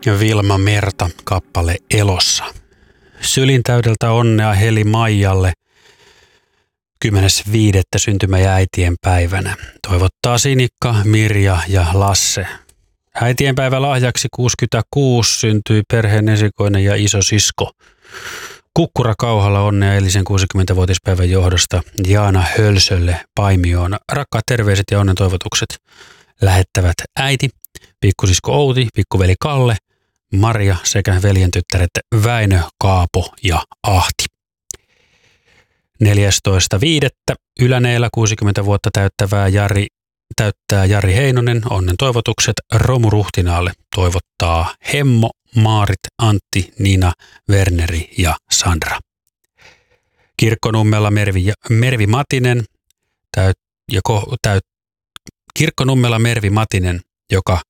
Vilma Merta kappale Elossa. Sylin täydeltä onnea Heli Maijalle 10.5. syntymä- ja äitienpäivänä. Toivottaa Sinikka, Mirja ja Lasse. Äitienpäivä lahjaksi 66 syntyi perheen esikoinen ja isosisko. Kukkura Kauhalla onnea eilisen 60-vuotispäivän johdosta Jaana Hölsölle Paimioon. Rakkaat terveiset ja onnen toivotukset lähettävät äiti, pikkusisko Outi, pikkuveli Kalle, Maria sekä veljentyttäret Väinö, Kaapo ja Ahti. 14.5. Yläneellä 60 vuotta täyttää Jari Heinonen. Onnen toivotukset Romu Ruhtinaalle. Toivottaa Hemmo, Maarit, Antti, Nina, Werneri ja Sandra. Kirkkonummella Mervi Matinen, Kirkkonummella Mervi Matinen, joka